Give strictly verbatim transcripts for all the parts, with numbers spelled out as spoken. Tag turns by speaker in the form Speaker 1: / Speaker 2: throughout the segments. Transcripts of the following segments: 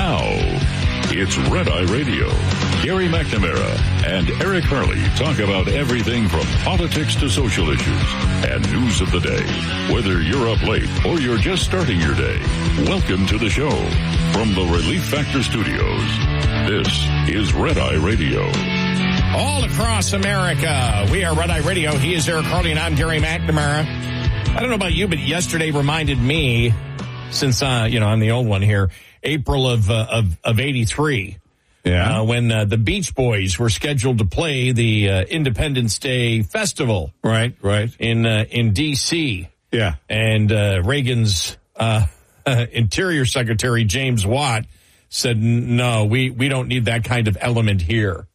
Speaker 1: Now, it's Red Eye Radio. Gary McNamara and Eric Harley talk about everything from politics to social issues and news of the day. Whether you're up late or you're just starting your day, welcome to the show. From the Relief Factor Studios, this is Red Eye Radio.
Speaker 2: All across America, we are Red Eye Radio. He is Eric Harley, and I'm Gary McNamara. I don't know about you, but yesterday reminded me, since, uh, you know, I'm the old one here, April of uh, of, of eighty-three.
Speaker 3: Yeah.
Speaker 2: Uh, when uh, the Beach Boys were scheduled to play the uh, Independence Day Festival.
Speaker 3: Right, right.
Speaker 2: In, uh, in D C
Speaker 3: Yeah.
Speaker 2: And uh, Reagan's uh, Interior Secretary, James Watt, said, no, we, we don't need that kind of element here.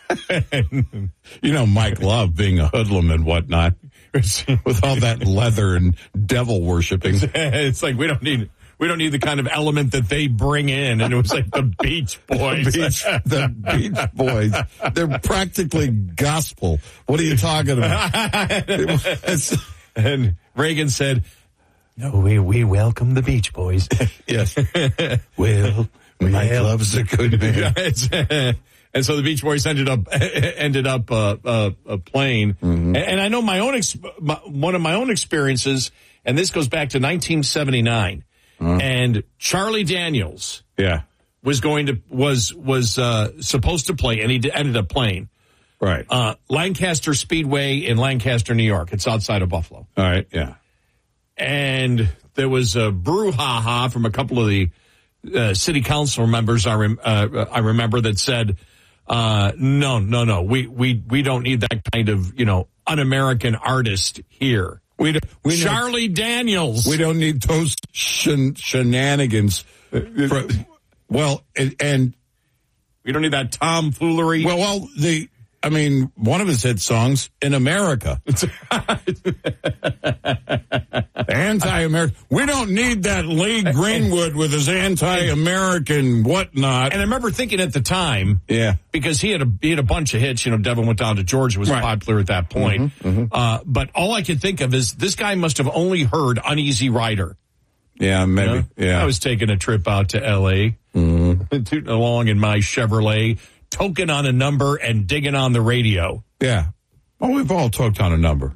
Speaker 3: You know, Mike Love being a hoodlum and whatnot, with all that leather and devil worshiping.
Speaker 2: It's like, we don't need... We don't need the kind of element that they bring in. And it was like the Beach Boys.
Speaker 3: the, Beach, the Beach Boys. They're practically gospel. What are you talking about?
Speaker 2: And Reagan said, no, we, we welcome the Beach Boys.
Speaker 3: Yes. Well, Mike
Speaker 2: well.
Speaker 3: Love's a good man.
Speaker 2: And so the Beach Boys ended up ended up uh, uh, uh, playing. Mm-hmm. And, and I know my own ex- my, one of my own experiences, and this goes back to nineteen seventy-nine. Uh-huh. And Charlie Daniels,
Speaker 3: yeah,
Speaker 2: was going to was was uh, supposed to play, and he d- ended up playing.
Speaker 3: Right,
Speaker 2: uh, Lancaster Speedway in Lancaster, New York. It's outside of Buffalo.
Speaker 3: All right, yeah.
Speaker 2: And there was a brouhaha from a couple of the uh, city council members. I rem- uh, I remember that said, uh, "No, no, no, we we we don't need that kind of you know un-American artist here."
Speaker 3: We, do, we
Speaker 2: Charlie
Speaker 3: don't,
Speaker 2: Daniels.
Speaker 3: We don't need those shen, shenanigans. For, well, and, and
Speaker 2: we don't need that tomfoolery.
Speaker 3: Well, well, the I mean, one of his hit songs, "In America," anti-American. We don't need that Lee Greenwood with his anti-American whatnot.
Speaker 2: And I remember thinking at the time,
Speaker 3: yeah,
Speaker 2: because he had a he had a bunch of hits. You know, Devin Went Down to Georgia was right. popular at that point. Mm-hmm, mm-hmm. Uh, but all I could think of is this guy must have only heard Uneasy Rider.
Speaker 3: Yeah, maybe. You know? Yeah,
Speaker 2: I was taking a trip out to L A, mm-hmm. tooting along in my Chevrolet, toking on a number and digging on the radio.
Speaker 3: Yeah. Oh, we've all toked on a number.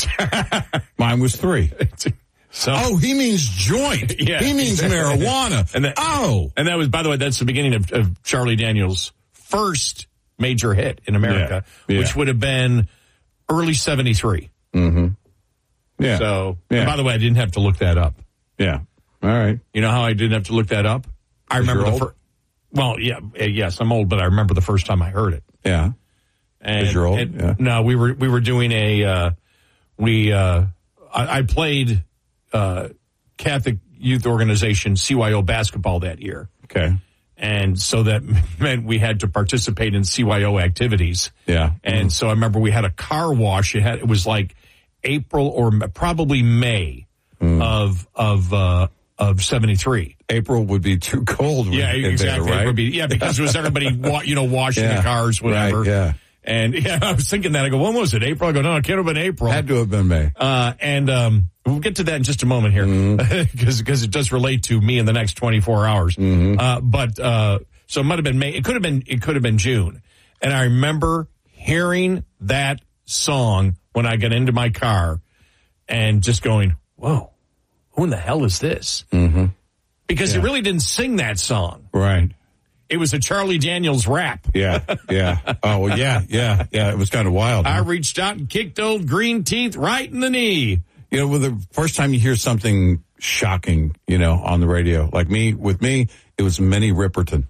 Speaker 3: Mine was three. So, oh, he means joint. Yeah, he means marijuana.
Speaker 2: And that,
Speaker 3: oh.
Speaker 2: And that was, by the way, that's the beginning of, of Charlie Daniels' first major hit in America, yeah, yeah. which would have been early seventy-three.
Speaker 3: Mm-hmm. Yeah.
Speaker 2: So,
Speaker 3: yeah.
Speaker 2: And by the way, I didn't have to look that up.
Speaker 3: Yeah. All right.
Speaker 2: You know how I didn't have to look that up? I remember the first. Well, yeah, yes, I'm old, but I remember the first time I heard it.
Speaker 3: Yeah.
Speaker 2: And,
Speaker 3: you're old?
Speaker 2: and
Speaker 3: yeah.
Speaker 2: No, we were we were doing a uh, we uh, I, I played uh, Catholic Youth Organization C Y O basketball that year.
Speaker 3: Okay.
Speaker 2: And so that meant we had to participate in C Y O activities.
Speaker 3: Yeah.
Speaker 2: And mm-hmm. so I remember we had a car wash. It had it was like April or probably May mm. of of uh, of seventy-three.
Speaker 3: April would be too cold.
Speaker 2: Yeah, exactly.
Speaker 3: There, right?
Speaker 2: Be, yeah, because it was everybody, wa- you know, washing yeah, the cars, whatever.
Speaker 3: Right, yeah.
Speaker 2: And yeah, I was thinking that. I go, when was it? April? I go, no, it can't have been April.
Speaker 3: Had to have been May.
Speaker 2: Uh, and um, we'll get to that in just a moment here, because mm-hmm. it does relate to me in the next twenty-four hours.
Speaker 3: Mm-hmm.
Speaker 2: Uh, but uh, so it might have been May. It could have been. It could have been June. And I remember hearing that song when I got into my car, and just going, "Whoa, who in the hell is this?"
Speaker 3: Mm-hmm.
Speaker 2: Because
Speaker 3: yeah.
Speaker 2: he really didn't sing that song.
Speaker 3: Right.
Speaker 2: It was a Charlie Daniels rap.
Speaker 3: Yeah, yeah. Oh, well, yeah, yeah, yeah. It was kind of wild.
Speaker 2: I
Speaker 3: huh?
Speaker 2: reached out and kicked old Green Teeth right in the knee.
Speaker 3: You know, with the first time you hear something shocking, you know, on the radio, like me, with me, it was Minnie Riperton.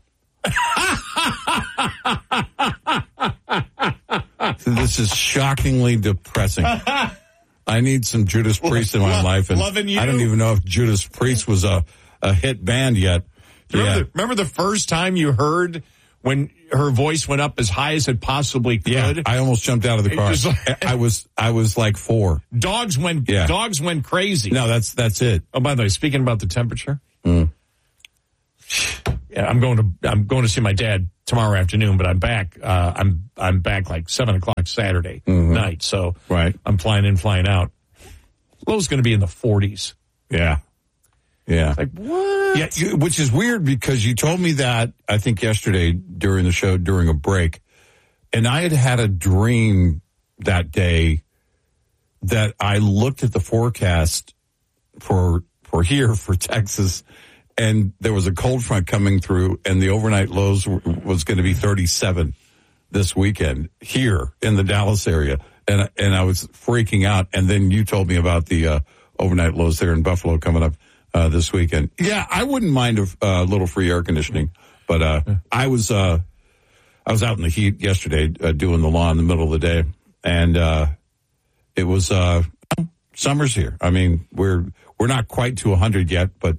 Speaker 3: So this is shockingly depressing. I need some Judas Priest in my
Speaker 2: Lo-
Speaker 3: life. And
Speaker 2: loving you.
Speaker 3: I don't even know if Judas Priest was a, a hit band yet.
Speaker 2: Remember,
Speaker 3: yeah.
Speaker 2: the, remember the first time you heard when her voice went up as high as it possibly could?
Speaker 3: Yeah, I almost jumped out of the car. Like, I was I was like four.
Speaker 2: Dogs went yeah. dogs went crazy.
Speaker 3: No, that's that's it.
Speaker 2: Oh, by the way, speaking about the temperature,
Speaker 3: mm.
Speaker 2: yeah, I'm going to I'm going to see my dad tomorrow afternoon, but I'm back. Uh, I'm I'm back like seven o'clock Saturday
Speaker 3: mm-hmm.
Speaker 2: night. So
Speaker 3: right.
Speaker 2: I'm flying in, flying out. Low's going to be in the forties.
Speaker 3: Yeah. Yeah.
Speaker 2: Like, what?
Speaker 3: Yeah, you, which is weird because you told me that, I think, yesterday during the show, during a break. And I had had a dream that day that I looked at the forecast for for here, for Texas, and there was a cold front coming through, and the overnight lows w- was going to be thirty-seven this weekend here in the Dallas area. And, and I was freaking out. And then you told me about the uh, overnight lows there in Buffalo coming up uh, this weekend. Yeah, I wouldn't mind a uh, little free air conditioning, but uh, I was uh, I was out in the heat yesterday uh, doing the lawn in the middle of the day, and uh, it was uh, summer's here. I mean, we're we're not quite to one hundred yet, but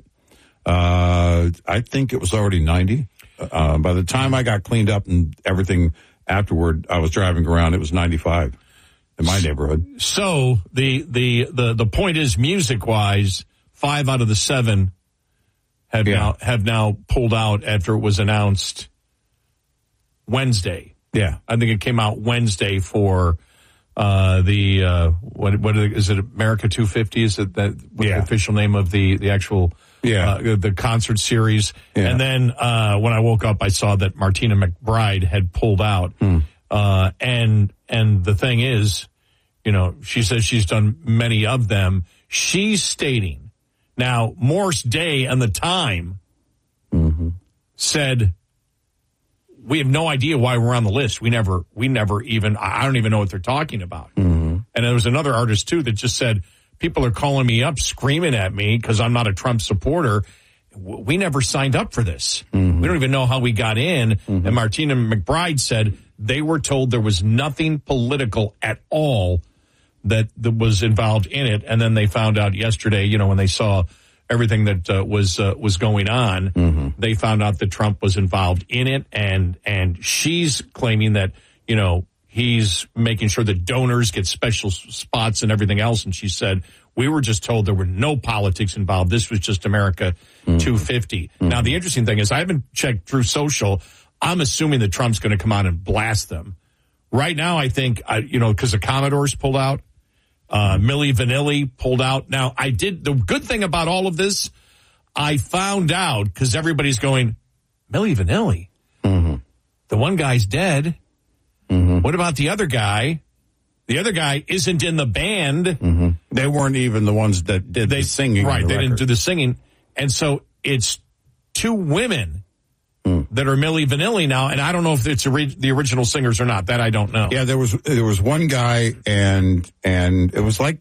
Speaker 3: uh, I think it was already ninety. Uh, by the time I got cleaned up and everything afterward, I was driving around, it was ninety-five. In my neighborhood.
Speaker 2: So the the the, the point is, music wise, five out of the seven have yeah. now have now pulled out after it was announced Wednesday.
Speaker 3: Yeah,
Speaker 2: I think it came out Wednesday for uh, the uh, what what is it? America two fifty? Is it that what's yeah. the official name of the the actual
Speaker 3: yeah
Speaker 2: uh, the concert series? Yeah. And then uh, when I woke up, I saw that Martina McBride had pulled out. Mm. Uh, and, and the thing is, you know, she says she's done many of them. She's stating now, Morris Day and the Time mm-hmm. said, we have no idea why we're on the list. We never, we never even, I don't even know what they're talking about. Mm-hmm. And there was another artist too that just said, people are calling me up, screaming at me because I'm not a Trump supporter. We never signed up for this. Mm-hmm. We don't even know how we got in. Mm-hmm. And Martina McBride said they were told there was nothing political at all that, that was involved in it. And then they found out yesterday, you know, when they saw everything that uh, was uh, was going on, mm-hmm. they found out that Trump was involved in it. And, and she's claiming that, you know, he's making sure that donors get special spots and everything else. And she said, we were just told there were no politics involved. This was just America mm-hmm. two fifty. Mm-hmm. Now, the interesting thing is I haven't checked through social. I'm assuming that Trump's going to come out and blast them. Right now, I think, uh, you know, because the Commodores pulled out, uh, Milli Vanilli pulled out. Now, I did, the good thing about all of this, I found out, because everybody's going, Milli Vanilli? Mm-hmm. The one guy's dead. Mm-hmm. What about the other guy? The other guy isn't in the band.
Speaker 3: Mm-hmm. They weren't even the ones that did they, the singing.
Speaker 2: Right,
Speaker 3: the
Speaker 2: they
Speaker 3: record.
Speaker 2: didn't do the singing. And so it's two women mm. that are Milli Vanilli now, and I don't know if it's ori- the original singers or not. That I don't know.
Speaker 3: Yeah, there was there was one guy, and and it was like,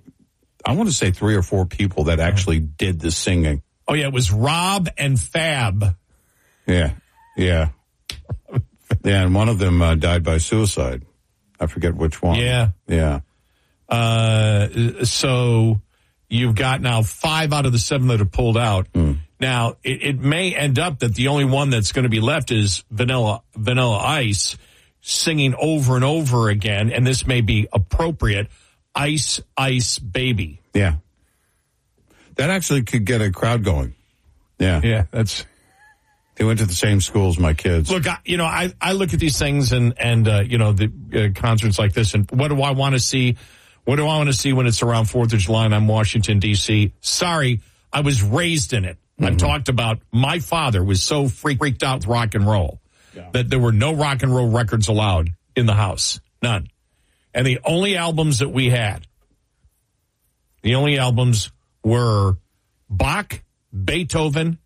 Speaker 3: I want to say three or four people that actually did the singing.
Speaker 2: Oh, yeah, it was Rob and Fab.
Speaker 3: Yeah, yeah. Yeah, and one of them uh, died by suicide. I forget which one.
Speaker 2: Yeah.
Speaker 3: Yeah.
Speaker 2: Uh, so you've got now five out of the seven that have pulled out. Mm. Now, it, it may end up that the only one that's going to be left is Vanilla, Vanilla Ice singing over and over again, and this may be appropriate, Ice, Ice, Baby.
Speaker 3: Yeah. That actually could get a crowd going. Yeah.
Speaker 2: Yeah, that's...
Speaker 3: They went to the same school as my kids.
Speaker 2: Look, I, you know, I, I look at these things and, and uh, you know, the uh, concerts like this, and what do I want to see? What do I want to see when it's around fourth of July and I'm Washington, D C? Sorry, I was raised in it. Mm-hmm. I've talked about my father was so freak, freaked out with rock and roll yeah. that there were no rock and roll records allowed in the house. None. And the only albums that we had, the only albums were Bach, Beethoven,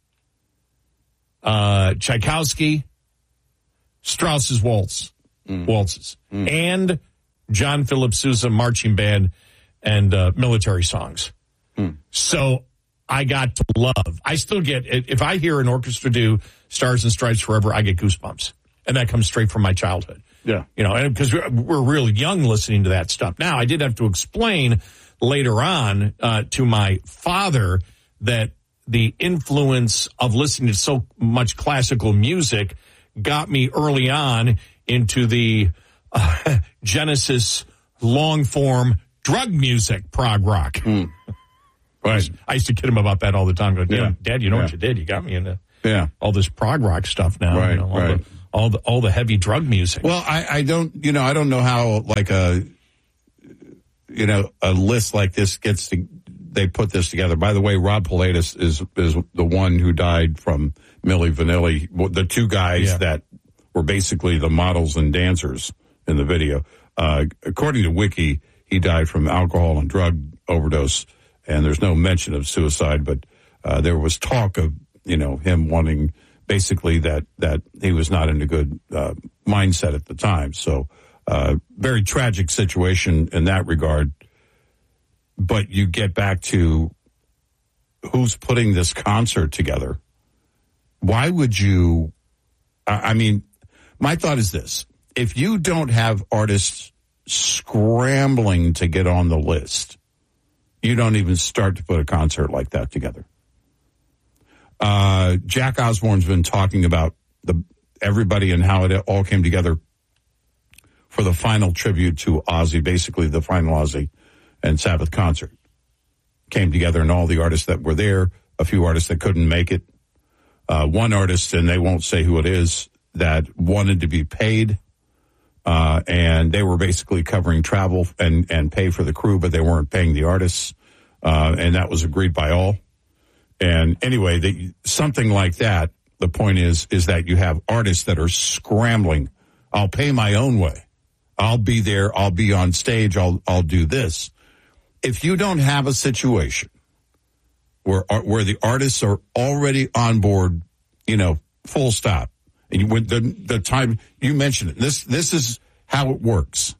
Speaker 2: Uh, Tchaikovsky, Strauss's waltz, mm. waltzes, mm. and John Philip Sousa marching band and uh, military songs. Mm. So I got to love. I still get, if I hear an orchestra do Stars and Stripes Forever, I get goosebumps. And that comes straight from my childhood.
Speaker 3: Yeah.
Speaker 2: You know, because we're, we're real young listening to that stuff. Now, I did have to explain later on uh, to my father that the influence of listening to so much classical music got me early on into the uh, Genesis long-form drug music, prog rock. Mm. Right. I used to kid him about that all the time. Go, Dad, yeah. Dad, you know yeah. what you did? You got me into
Speaker 3: yeah.
Speaker 2: all this prog rock stuff now.
Speaker 3: Right,
Speaker 2: you know, all,
Speaker 3: right.
Speaker 2: the, all the all the heavy drug music.
Speaker 3: Well, I, I don't, you know, I don't know how like a, you know, a list like this gets to they put this together. By the way, Rob Pilatus is is the one who died from Milli Vanilli, the two guys yeah. that were basically the models and dancers in the video. Uh, according to Wiki, he died from alcohol and drug overdose, and there's no mention of suicide, but uh, there was talk of, you know, him wanting basically that, that he was not in a good uh, mindset at the time. So uh, very tragic situation in that regard. But you get back to who's putting this concert together. Why would you, I mean, my thought is this. If you don't have artists scrambling to get on the list, you don't even start to put a concert like that together. Uh, Jack Osbourne's been talking about the everybody and how it all came together for the final tribute to Ozzy, basically the final Ozzy and Sabbath concert. Came together and all the artists that were there, a few artists that couldn't make it. Uh, one artist, and they won't say who it is, that wanted to be paid. Uh, and they were basically covering travel and, and pay for the crew, but they weren't paying the artists. Uh, and that was agreed by all. And anyway, the, something like that, the point is, is that you have artists that are scrambling. I'll pay my own way. I'll be there. I'll be on stage. I'll, I'll do this. If you don't have a situation where, where the artists are already on board, you know, full stop. And you, when the, the time you mentioned it, this, this is how it works.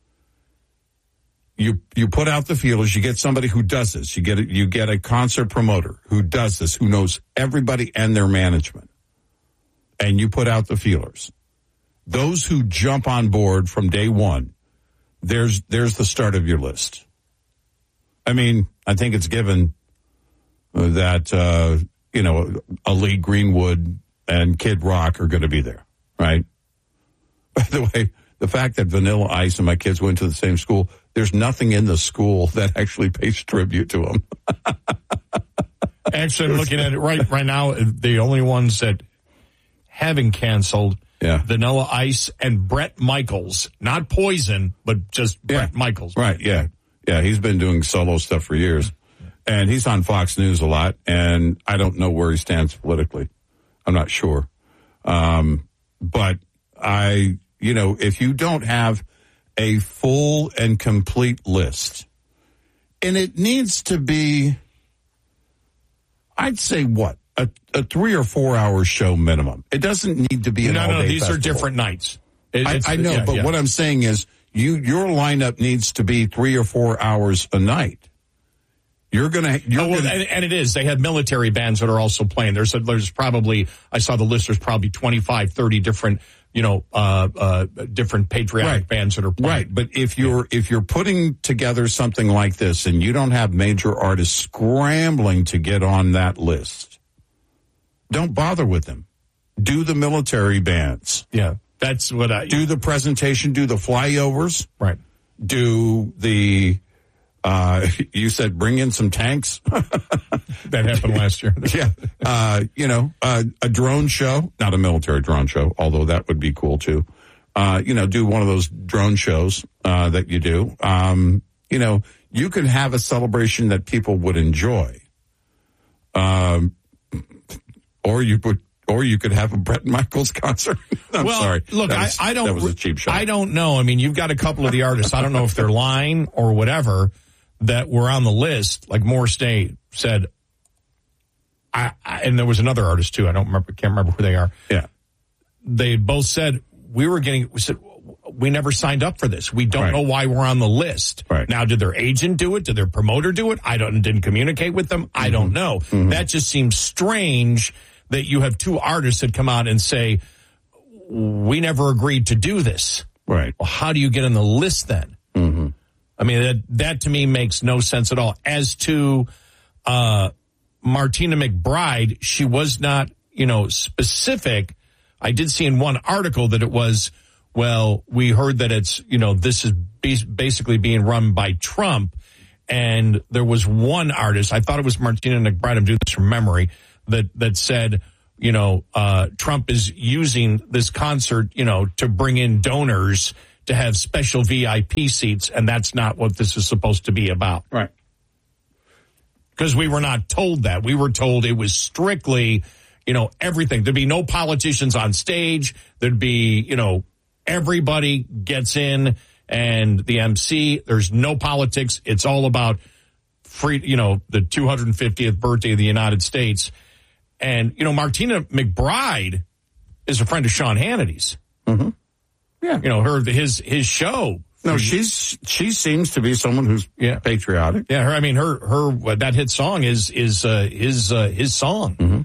Speaker 3: You, you put out the feelers, you get somebody who does this. You get a, you get a concert promoter who does this, who knows everybody and their management. And you put out the feelers. Those who jump on board from day one, there's, there's the start of your list. I mean, I think it's given that, uh, you know, Ali Greenwood and Kid Rock are going to be there, right? By the way, the fact that Vanilla Ice and my kids went to the same school, there's nothing in the school that actually pays tribute to them.
Speaker 2: Actually, I'm looking at it right right now. The only ones that haven't canceled,
Speaker 3: yeah.
Speaker 2: Vanilla Ice and Bret Michaels. Not Poison, but just
Speaker 3: yeah.
Speaker 2: Bret Michaels.
Speaker 3: Right, yeah. Yeah, he's been doing solo stuff for years. And he's on Fox News a lot, and I don't know where he stands politically. I'm not sure. Um, but I, you know, if you don't have a full and complete list, and it needs to be, I'd say what, a, a three or four hour show minimum. It doesn't need to be an
Speaker 2: no,
Speaker 3: all-day
Speaker 2: no, these
Speaker 3: festival.
Speaker 2: are different nights. It,
Speaker 3: I, I know, yeah, but yeah. what I'm saying is, you your lineup needs to be three or four hours a night. You're gonna, you're
Speaker 2: oh, well,
Speaker 3: gonna,
Speaker 2: and, and it is. They have military bands that are also playing. There's a, there's probably, I saw the list. There's probably twenty-five, thirty different, you know, uh, uh, different patriotic
Speaker 3: right.
Speaker 2: bands that are playing.
Speaker 3: Right, but if you're yeah. if you're putting together something like this and you don't have major artists scrambling to get on that list, don't bother with them. Do the military bands.
Speaker 2: Yeah, that's what I
Speaker 3: do. The presentation. Do the flyovers.
Speaker 2: Right.
Speaker 3: Do the. Uh, you said bring in some tanks.
Speaker 2: That happened last year.
Speaker 3: Yeah. Uh, you know, uh, a drone show, not a military drone show, although that would be cool too. Uh, you know, do one of those drone shows, uh, that you do. Um, you know, you can have a celebration that people would enjoy. Um, or you would, or you could have a Bret Michaels concert. I'm
Speaker 2: well,
Speaker 3: sorry.
Speaker 2: Look,
Speaker 3: was,
Speaker 2: I, I don't,
Speaker 3: that was a cheap shot.
Speaker 2: I don't know. I mean, you've got a couple of the artists. I don't know if they're lying or whatever, that were on the list, like Morris Day said, I, I, and there was another artist too. I don't remember, can't remember who they are.
Speaker 3: Yeah.
Speaker 2: They both said, we were getting, we said, we never signed up for this. We don't
Speaker 3: right.
Speaker 2: know why we're on the list.
Speaker 3: Right.
Speaker 2: Now, did their agent do it? Did their promoter do it? I don't, didn't communicate with them. Mm-hmm. I don't know. Mm-hmm. That just seems strange that you have two artists that come out and say, we never agreed to do this.
Speaker 3: Right.
Speaker 2: Well, how do you get on the list then?
Speaker 3: Mm-hmm.
Speaker 2: I mean, that, that to me makes no sense at all. As to uh, Martina McBride, she was not, you know, specific. I did see in one article that it was, well, we heard that it's, you know, this is basically being run by Trump. And there was one artist, I thought it was Martina McBride, I'm doing this from memory, that, that said, you know, uh, Trump is using this concert, you know, to bring in donors to have special V I P seats, and that's not what this is supposed to be about.
Speaker 3: Right.
Speaker 2: because we were not told that. We were told it was strictly, you know, everything. There'd be no politicians on stage. There'd be, you know, everybody gets in and the M C, there's no politics. It's all about free, you know, the two hundred fiftieth birthday of the United States. And, you know, Martina McBride is a friend of Sean Hannity's.
Speaker 3: Mm-hmm. Yeah.
Speaker 2: You know, her, his, his show.
Speaker 3: No, she's, she seems to be someone who's
Speaker 2: yeah.
Speaker 3: patriotic.
Speaker 2: Yeah. Her, I mean, her, her, that hit song is, is, uh, his, uh, his song.
Speaker 3: Mm-hmm.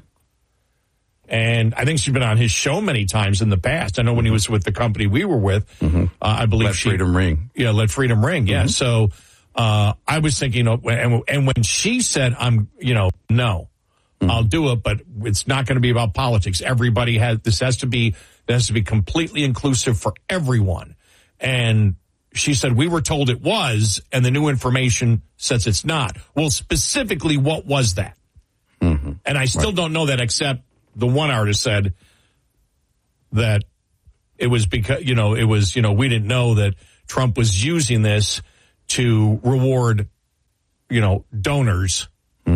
Speaker 2: And I think she's been on his show many times in the past. I know when he was with the company we were with, mm-hmm. uh, I believe
Speaker 3: Let
Speaker 2: she.
Speaker 3: Freedom Ring.
Speaker 2: Yeah, Let Freedom Ring. Yeah. Mm-hmm. So, uh, I was thinking, and, and when she said, I'm, you know, no, mm-hmm. I'll do it, but it's not going to be about politics. Everybody has, this has to be, it has to be completely inclusive for everyone. And she said, we were told it was, and the new information says it's not. Well, specifically, what was that?
Speaker 3: Mm-hmm.
Speaker 2: And I still right. don't know that, except the one artist said that it was because, you know, it was, you know, we didn't know that Trump was using this to reward, you know, donors,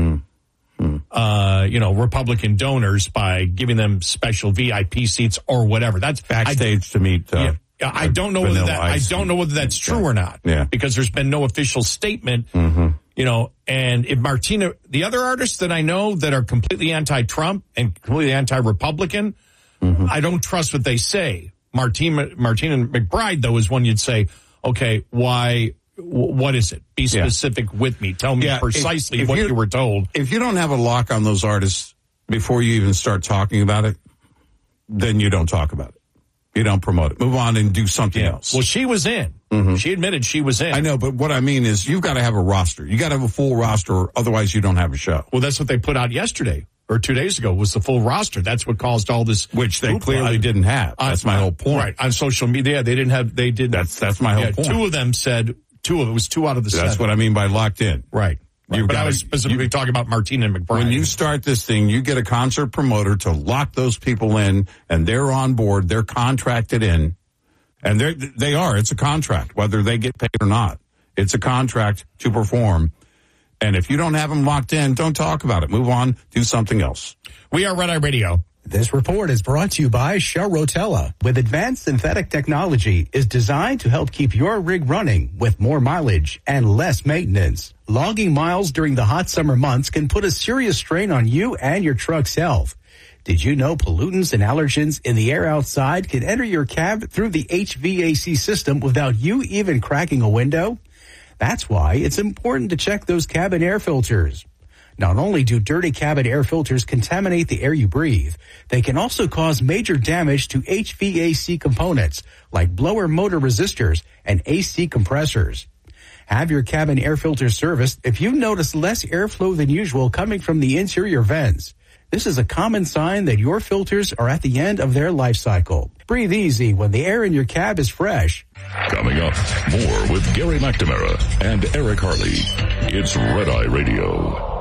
Speaker 2: mm-hmm. uh, you know, Republican donors by giving them special V I P seats or whatever. That's
Speaker 3: backstage
Speaker 2: I,
Speaker 3: to meet. Uh,
Speaker 2: yeah, I don't know whether that, I don't know whether that's true or not.
Speaker 3: Yeah.
Speaker 2: Because there's been no official statement,
Speaker 3: mm-hmm.
Speaker 2: you know, and if Martina, the other artists that I know that are completely anti-Trump and completely anti-Republican, mm-hmm. I don't trust what they say. Martina, Martina McBride, though, is one you'd say, okay, why, w- what is it? Be specific yeah. with me. Tell me yeah, precisely if, if what you were told.
Speaker 3: If you don't have a lock on those artists before you even start talking about it, then you don't talk about it. You don't promote it. Move on and do something
Speaker 2: yeah.
Speaker 3: else.
Speaker 2: Well, she was in. Mm-hmm. She admitted she was in.
Speaker 3: I know, but what I mean is you've got to have a roster. You got to have a full roster, or otherwise you don't have a show.
Speaker 2: Well, that's what they put out yesterday or two days ago was the full roster. That's what caused all this.
Speaker 3: Which they clearly on, didn't have. That's on, my whole point.
Speaker 2: Right. On social media, they didn't have, they did.
Speaker 3: That's, that's my whole
Speaker 2: yeah,
Speaker 3: point.
Speaker 2: Two of them said, two of it was two out of the seven.
Speaker 3: That's what I mean by locked in.
Speaker 2: Right. Right. But I was specifically you, talking about Martina McBride.
Speaker 3: When you start this thing, you get a concert promoter to lock those people in, and they're on board. They're contracted in, and they they are. It's a contract, whether they get paid or not. It's a contract to perform. And if you don't have them locked in, don't talk about it. Move on. Do something else.
Speaker 2: We are Red Eye Radio.
Speaker 4: This report is brought to you by Shell Rotella. With advanced synthetic technology, is designed to help keep your rig running with more mileage and less maintenance. Logging miles during the hot summer months can put a serious strain on you and your truck's health. Did you know pollutants and allergens in the air outside can enter your cab through the H V A C system without you even cracking a window? That's why it's important to check those cabin air filters. Not only do dirty cabin air filters contaminate the air you breathe, they can also cause major damage to H V A C components like blower motor resistors and A C compressors. Have your cabin air filter serviced if you notice less airflow than usual coming from the interior vents. This is a common sign that your filters are at the end of their life cycle. Breathe easy when the air in your cab is fresh.
Speaker 1: Coming up, more with Gary McNamara and Eric Harley. It's Red Eye Radio.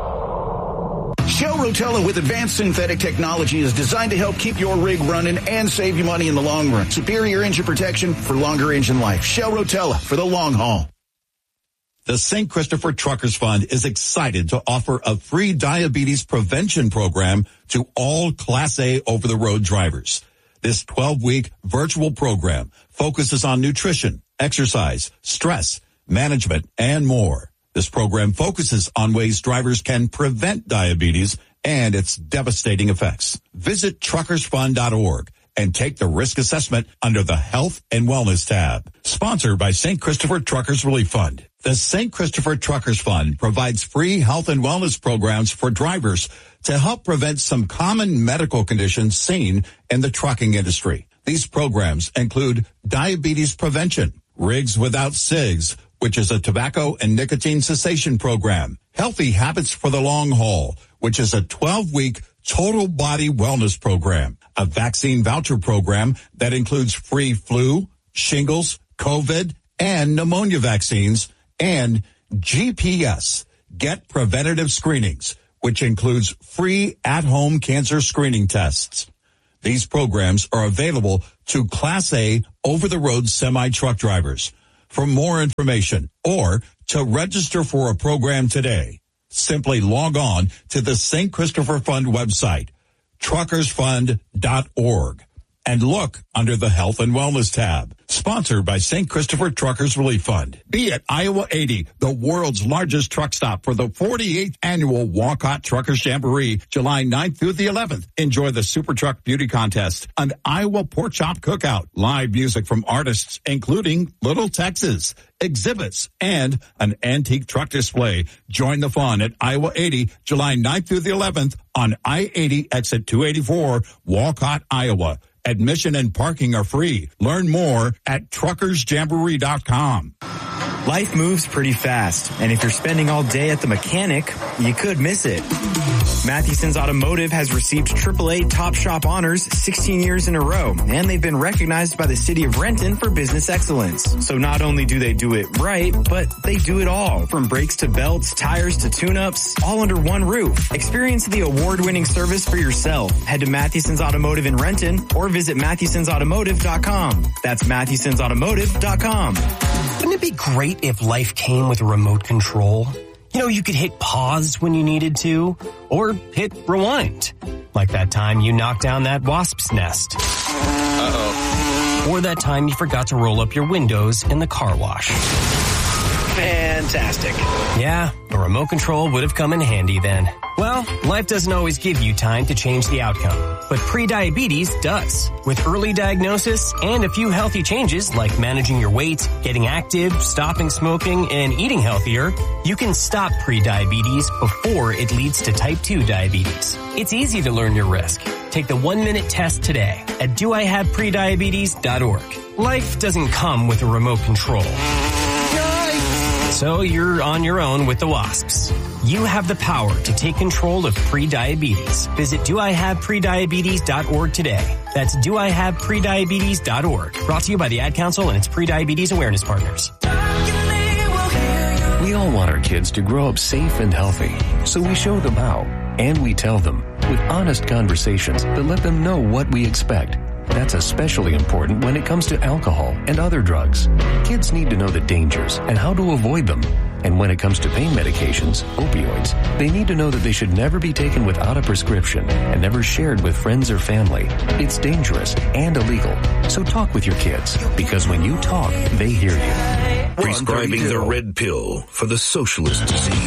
Speaker 5: Shell Rotella with advanced synthetic technology is designed to help keep your rig running and save you money in the long run. Superior engine protection for longer engine life. Shell Rotella for the long haul.
Speaker 6: The Saint Christopher Truckers Fund is excited to offer a free diabetes prevention program to all Class A over-the-road drivers. This twelve-week virtual program focuses on nutrition, exercise, stress, management, and more. This program focuses on ways drivers can prevent diabetes and its devastating effects. Visit truckers fund dot org and take the risk assessment under the Health and Wellness tab. Sponsored by Saint Christopher Truckers Relief Fund. The Saint Christopher Truckers Fund provides free health and wellness programs for drivers to help prevent some common medical conditions seen in the trucking industry. These programs include diabetes prevention, Rigs Without Cigs, which is a tobacco and nicotine cessation program, Healthy Habits for the Long Haul, which is a twelve-week total body wellness program, a vaccine voucher program that includes free flu, shingles, COVID, and pneumonia vaccines, and G P S, Get Preventative Screenings, which includes free at-home cancer screening tests. These programs are available to Class A over-the-road semi-truck drivers. For more information or to register for a program today, Simply log on to the Saint Christopher Fund website, truckers fund dot org, and look under the Health and Wellness tab. Sponsored by Saint Christopher Truckers Relief Fund. Be at Iowa eighty, the world's largest truck stop for the forty-eighth annual Walcott Truckers Jamboree, July ninth through the eleventh. Enjoy the Super Truck Beauty Contest, an Iowa Pork Chop Cookout, live music from artists including Little Texas, exhibits, and an antique truck display. Join the fun at Iowa eighty, July ninth through the eleventh on I eighty exit two eighty-four, Walcott, Iowa. Admission and parking are free. Learn more at truckers jamboree dot com.
Speaker 7: Life moves pretty fast, and if you're spending all day at the mechanic, you could miss it. Mathewson's Automotive has received triple A Top Shop honors sixteen years in a row, and they've been recognized by the city of Renton for business excellence. So not only do they do it right, but they do it all, from brakes to belts, tires to tune-ups, all under one roof. Experience the award-winning service for yourself. Head to Mathewson's Automotive in Renton or visit Mathewsons Automotive dot com. That's Mathewsons Automotive dot com.
Speaker 8: Wouldn't it be great if life came with a remote control? You know, you could hit pause when you needed to, or hit rewind. Like that time you knocked down that wasp's nest. Uh-oh. Or that time you forgot to roll up your windows in the car wash.
Speaker 9: Fantastic.
Speaker 8: Yeah, a remote control would have come in handy then. Well, life doesn't always give you time to change the outcome, but prediabetes does. With early diagnosis and a few healthy changes like managing your weight, getting active, stopping smoking, and eating healthier, you can stop prediabetes before it leads to type two diabetes. It's easy to learn your risk. Take the one-minute test today at do I have prediabetes dot org. Life doesn't come with a remote control. So you're on your own with the wasps. You have the power to take control of prediabetes. Visit do I have prediabetes dot org today. That's do I have prediabetes dot org. Brought to you by the Ad Council and its prediabetes awareness partners.
Speaker 10: We all want our kids to grow up safe and healthy, so we show them how, and we tell them with honest conversations that let them know what we expect. That's especially important when it comes to alcohol and other drugs. Kids need to know the dangers and how to avoid them. And when it comes to pain medications, opioids, they need to know that they should never be taken without a prescription and never shared with friends or family. It's dangerous and illegal. So talk with your kids, because when you talk, they hear you.
Speaker 11: Prescribing the red pill for the socialist disease.